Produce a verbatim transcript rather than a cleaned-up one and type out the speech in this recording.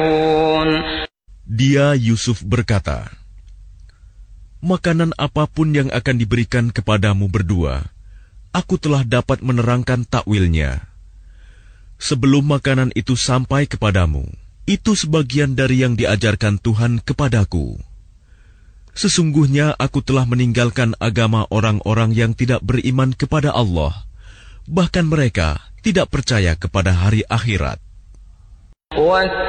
Dia Yusuf berkata, makanan apapun yang akan diberikan kepadamu berdua, aku telah dapat menerangkan takwilnya. Sebelum makanan itu sampai kepadamu, itu sebagian dari yang diajarkan Tuhan kepadaku. Sesungguhnya aku telah meninggalkan agama orang-orang yang tidak beriman kepada Allah, bahkan mereka tidak percaya kepada hari akhirat.